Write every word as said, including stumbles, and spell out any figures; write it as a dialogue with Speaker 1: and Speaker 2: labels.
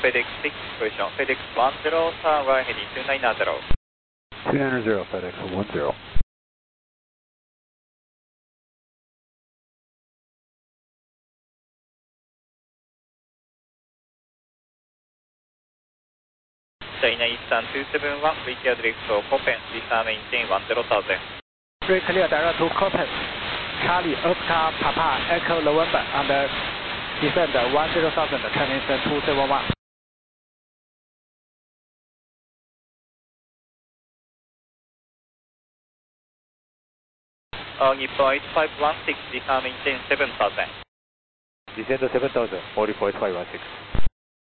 Speaker 1: FedEx six question, FedEx one zero, sir, we're heading two nine zero.
Speaker 2: two nine zero, FedEx one zero.
Speaker 1: China Eastern two seven one, we clear direct to Copen, Lisa maintain one zero thousand.
Speaker 3: Three clear direct to Copen, Charlie, Oscar, Papa, Echo November, and descend one zero thousand, China Eastern two seven one.
Speaker 1: Uh, Nippon eight five one six, Lisa maintain seven thousand.
Speaker 2: Descend seven thousand, forty-four eight five one six.